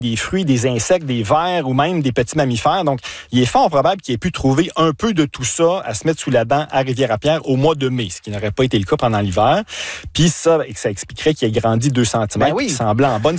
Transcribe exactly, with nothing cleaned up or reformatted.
des fruits, des insectes, des vers ou même des petits mammifères. Donc, il est fort probable qu'il ait pu trouver un peu de tout ça à se mettre sous la dent à Rivière-à-Pierre au mois de mai, ce qui n'aurait pas été le cas pendant l'hiver. Puis ça, ça expliquerait qu'il ait grandi deux centimètres, Ben oui. qui semblait en bonne